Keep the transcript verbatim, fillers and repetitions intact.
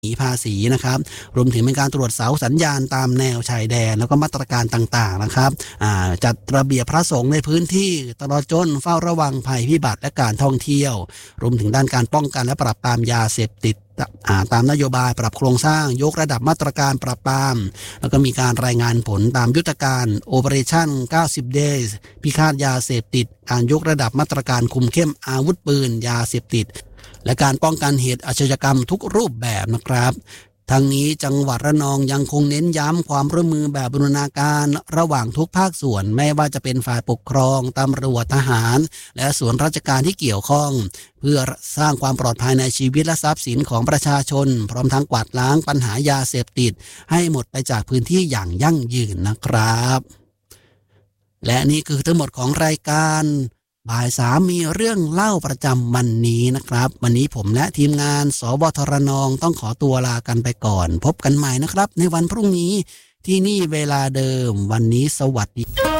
หนีภาษีนะครับรวมถึงเป็นการตรวจเสาสัญญาณตามแนวชายแดนแล้วก็มาตรการต่างๆนะครับจัดระเบียบพระสงฆ์ในพื้นที่ตลอดจนเฝ้าระวังภัยพิบัติและการท่องเที่ยวรวมถึงด้านการป้องกันและปราบปรามยาเสพติดตามนโยบายปรับโครงสร้างยกระดับมาตรการปราบปรามแล้วก็มีการรายงานผลตามยุทธการ Operation เก้าสิบ days พิฆาตยาเสพติดการยกระดับมาตรการคุมเข้มอาวุธปืนยาเสพติดและการป้องกันเหตุอาชญากรรมทุกรูปแบบนะครับทั้งนี้จังหวัดระนองยังคงเน้นย้ำความร่วมมือแบบบูรณาการระหว่างทุกภาคส่วนไม่ว่าจะเป็นฝ่ายปกครองตำรวจทหารและส่วนราชการที่เกี่ยวข้องเพื่อสร้างความปลอดภัยในชีวิตและทรัพย์สินของประชาชนพร้อมทั้งกวาดล้างปัญหายาเสพติดให้หมดไปจากพื้นที่อย่างยั่งยืนนะครับและนี่คือทั้งหมดของรายการบ่ายสามมีเรื่องเล่าประจำวันนี้นะครับวันนี้ผมและทีมงานสบทรนองต้องขอตัวลากันไปก่อนพบกันใหม่นะครับในวันพรุ่งนี้ที่นี่เวลาเดิมวันนี้สวัสดี